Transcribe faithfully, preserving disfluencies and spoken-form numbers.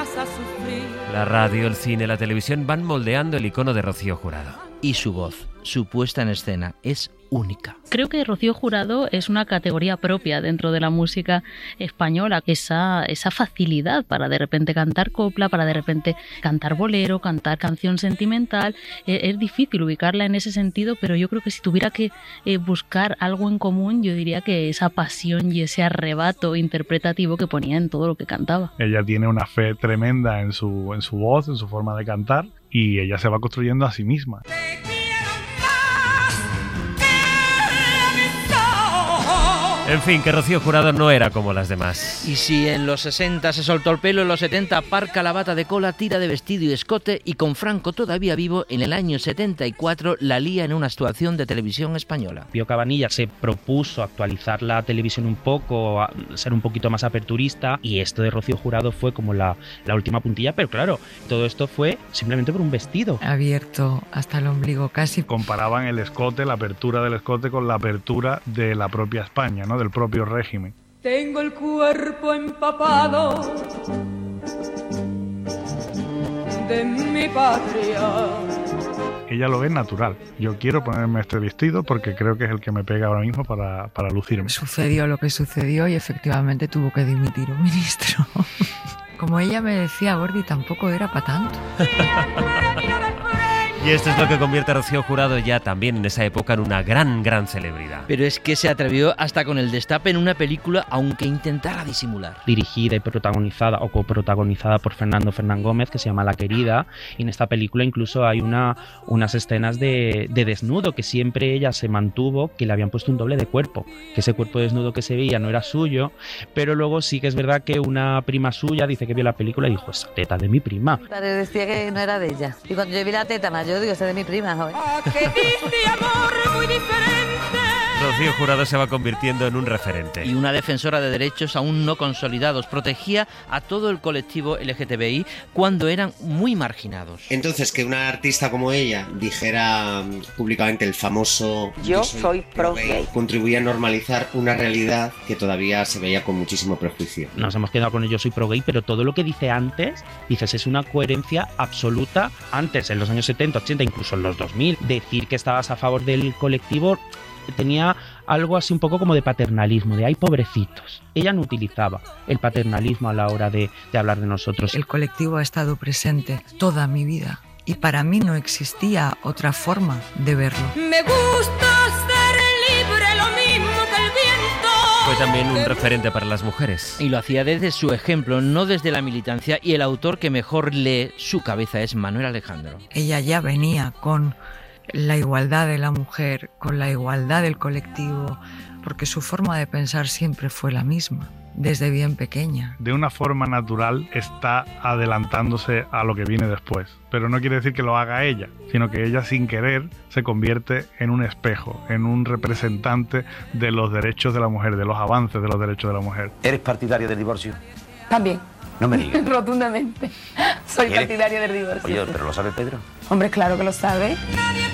vas a sufrir. La radio, el cine, la televisión van moldeando el icono de Rocío Jurado. Y su voz, su puesta en escena, es única. Creo que Rocío Jurado es una categoría propia dentro de la música española. Esa, esa facilidad para de repente cantar copla, para de repente cantar bolero, cantar canción sentimental. Eh, es difícil ubicarla en ese sentido, pero yo creo que si tuviera que eh, buscar algo en común, yo diría que esa pasión y ese arrebato interpretativo que ponía en todo lo que cantaba. Ella tiene una fe tremenda en su, en su voz, en su forma de cantar, y ella se va construyendo a sí misma. En fin, que Rocío Jurado no era como las demás. Y si en los sesenta se soltó el pelo, en los setenta parca la bata de cola, tira de vestido y escote, y con Franco todavía vivo, en el año setenta y cuatro la lía en una actuación de televisión española. Pío Cabanillas se propuso actualizar la televisión un poco, ser un poquito más aperturista, y esto de Rocío Jurado fue como la, la última puntilla, pero claro, todo esto fue simplemente por un vestido. Abierto hasta el ombligo casi. Comparaban el escote, la apertura del escote con la apertura de la propia España, ¿no? Del propio régimen. Tengo el cuerpo empapado de mi patria. Ella lo ve natural. Yo quiero ponerme este vestido porque creo que es el que me pega ahora mismo para, para lucirme. Sucedió lo que sucedió y efectivamente tuvo que dimitir un ministro. Como ella me decía, Gordi, tampoco era para tanto. Y esto es lo que convierte a Rocío Jurado ya también en esa época en una gran, gran celebridad. Pero es que se atrevió hasta con el destape en una película, aunque intentara disimular. Dirigida y protagonizada o coprotagonizada por Fernando Fernán Gómez, que se llama La Querida, y en esta película incluso hay una, unas escenas de, de desnudo, que siempre ella se mantuvo que le habían puesto un doble de cuerpo, que ese cuerpo desnudo que se veía no era suyo, pero luego sí que es verdad que una prima suya dice que vio la película y dijo, esa teta de mi prima. Mi padre decía que no era de ella, y cuando yo vi la teta mayor, digo, esa es de mi prima, joder. Rocío Jurado se va convirtiendo en un referente. Y una defensora de derechos aún no consolidados. Protegía a todo el colectivo L G T B I cuando eran muy marginados. Entonces, que una artista como ella dijera públicamente el famoso Yo, yo soy, soy pro gay, contribuía a normalizar una realidad que todavía se veía con muchísimo prejuicio. Nos hemos quedado con el yo soy pro gay, pero todo lo que dice antes, dices, es una coherencia absoluta. Antes, en los años setenta, ochenta, incluso en los dos mil, decir que estabas a favor del colectivo tenía algo así un poco como de paternalismo, de ay, pobrecitos. Ella no utilizaba el paternalismo a la hora de, de hablar de nosotros. El colectivo ha estado presente toda mi vida y para mí no existía otra forma de verlo. Me gusta ser libre, lo mismo que el viento. Fue también un referente para las mujeres. Y lo hacía desde su ejemplo, no desde la militancia, y el autor que mejor lee su cabeza es Manuel Alejandro. Ella ya venía con la igualdad de la mujer, con la igualdad del colectivo, porque su forma de pensar siempre fue la misma, desde bien pequeña. De una forma natural está adelantándose a lo que viene después, pero no quiere decir que lo haga ella, sino que ella sin querer se convierte en un espejo, en un representante de los derechos de la mujer, de los avances de los derechos de la mujer. ¿Eres partidaria del divorcio? También. No me digas. Rotundamente. Soy partidaria del divorcio. Oye, ¿pero lo sabe Pedro? Hombre, claro que lo sabe.